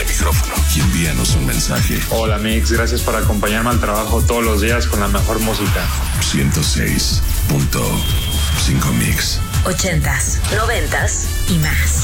micrófono y envíanos un mensaje. Hola Mix, gracias por acompañarme al trabajo todos los días con la mejor música. 106.5 Mix. 80s, 90s y más.